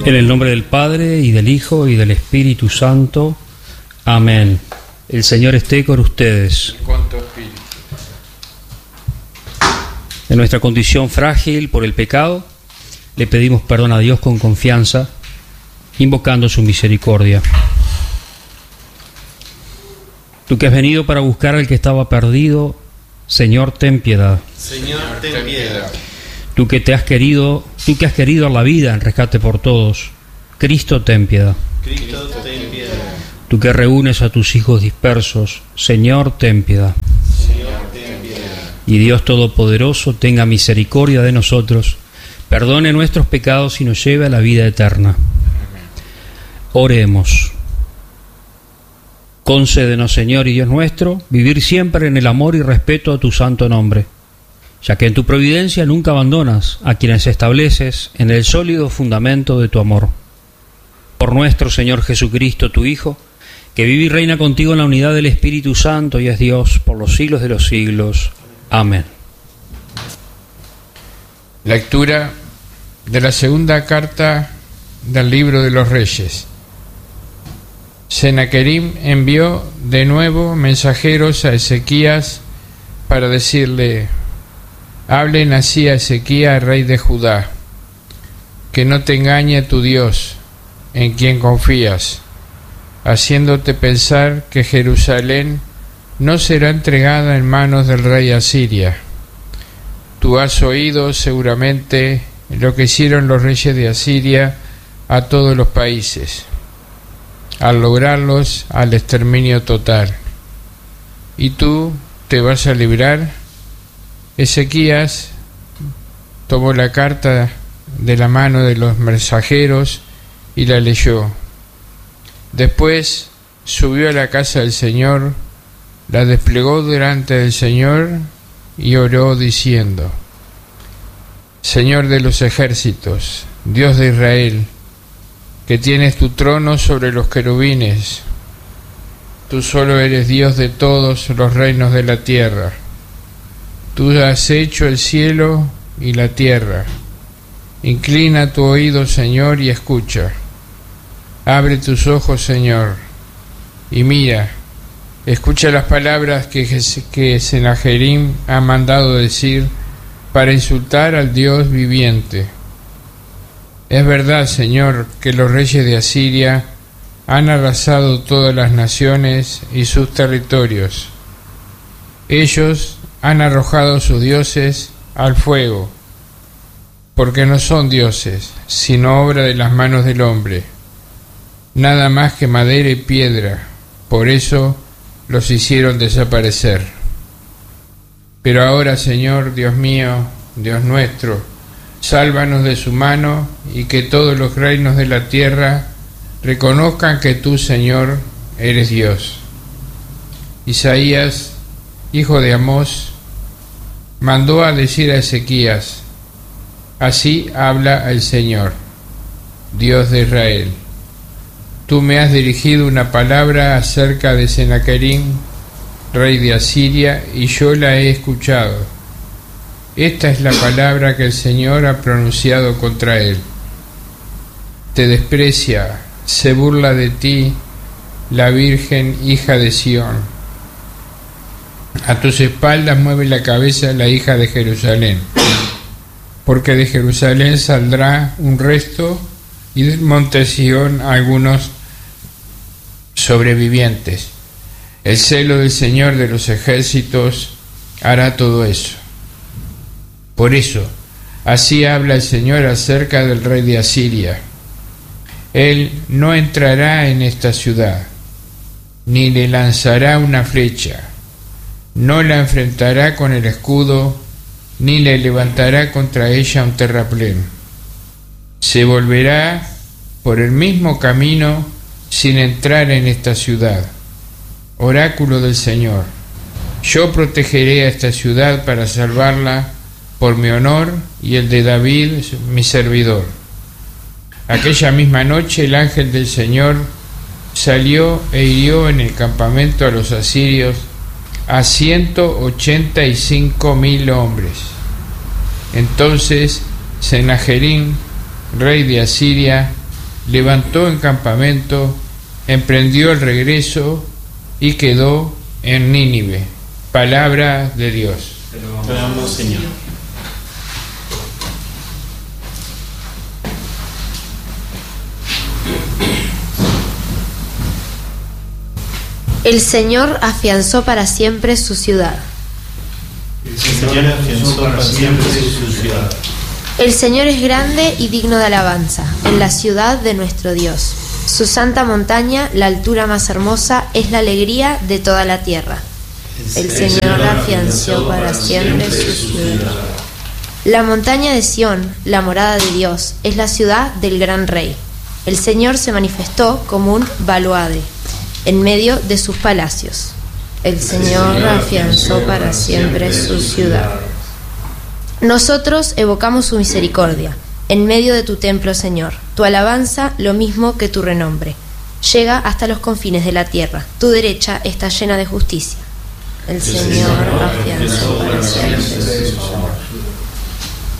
En el nombre del Padre, y del Hijo, y del Espíritu Santo. Amén. El Señor esté con ustedes. Y con tu espíritu. En nuestra condición frágil por el pecado, le pedimos perdón a Dios con confianza, invocando su misericordia. Tú que has venido para buscar al que estaba perdido, Señor, ten piedad. Señor, ten piedad. Tú que has querido dar la vida en rescate por todos, Cristo, ten piedad. Cristo, ten piedad. Tú que reúnes a tus hijos dispersos, Señor, ten piedad. Señor, ten piedad. Y Dios Todopoderoso tenga misericordia de nosotros, perdone nuestros pecados y nos lleve a la vida eterna. Amén. Oremos. Concédenos, Señor y Dios nuestro, vivir siempre en el amor y respeto a tu santo nombre, ya que en tu providencia nunca abandonas a quienes estableces en el sólido fundamento de tu amor. Por nuestro Señor Jesucristo, tu Hijo, que vive y reina contigo en la unidad del Espíritu Santo y es Dios por los siglos de los siglos. Amén. Lectura de la segunda carta del libro de los Reyes. Sennacherib envió de nuevo mensajeros a Ezequías para decirle: hablen así a Ezequías, rey de Judá, que no te engañe tu Dios, en quien confías, haciéndote pensar que Jerusalén no será entregada en manos del rey Asiria. Tú has oído seguramente lo que hicieron los reyes de Asiria a todos los países, al lograrlos al exterminio total. ¿Y tú te vas a librar? Ezequías tomó la carta de la mano de los mensajeros y la leyó. Después subió a la casa del Señor, la desplegó delante del Señor y oró diciendo: Señor de los ejércitos, Dios de Israel, que tienes tu trono sobre los querubines, tú solo eres Dios de todos los reinos de la tierra. Tú has hecho el cielo y la tierra. Inclina tu oído, Señor, y escucha. Abre tus ojos, Señor, y mira. Escucha las palabras que Sennacherib ha mandado decir para insultar al Dios viviente. Es verdad, Señor, que los reyes de Asiria han arrasado todas las naciones y sus territorios. Ellos han arrojado sus dioses al fuego, porque no son dioses, sino obra de las manos del hombre, nada más que madera y piedra, por eso los hicieron desaparecer. Pero ahora, Señor, Dios mío, Dios nuestro, sálvanos de su mano y que todos los reinos de la tierra reconozcan que tú, Señor, eres Dios. Isaías, hijo de Amós, mandó a decir a Ezequías: así habla el Señor, Dios de Israel. Tú me has dirigido una palabra acerca de Sennacherib, rey de Asiria, y yo la he escuchado. Esta es la palabra que el Señor ha pronunciado contra él. Te desprecia, se burla de ti la Virgen hija de Sión. A tus espaldas mueve la cabeza la hija de Jerusalén, porque de Jerusalén saldrá un resto y del monte Sión algunos sobrevivientes. El celo del Señor de los ejércitos hará todo eso. Por eso, así habla el Señor acerca del rey de Asiria. Él no entrará en esta ciudad, ni le lanzará una flecha, no la enfrentará con el escudo, ni le levantará contra ella un terraplén. Se volverá por el mismo camino sin entrar en esta ciudad. Oráculo del Señor: yo protegeré a esta ciudad para salvarla por mi honor y el de David, mi servidor. Aquella misma noche el ángel del Señor salió e hirió en el campamento a los asirios a 185.000 hombres. Entonces Sennacherib, rey de Asiria, levantó en campamento, emprendió el regreso y quedó en Nínive. Palabra de Dios. Te alabamos, Señor. El Señor afianzó para siempre su ciudad. El Señor afianzó para siempre su ciudad. El Señor es grande y digno de alabanza en la ciudad de nuestro Dios. Su santa montaña, la altura más hermosa, es la alegría de toda la tierra. El Señor afianzó para siempre su ciudad. La montaña de Sión, la morada de Dios, es la ciudad del gran rey. El Señor se manifestó como un baluarte en medio de sus palacios. El Señor afianzó para siempre su ciudad. Nosotros evocamos su misericordia en medio de tu templo, Señor. Tu alabanza, lo mismo que tu renombre, llega hasta los confines de la tierra. Tu derecha está llena de justicia. El Señor afianzó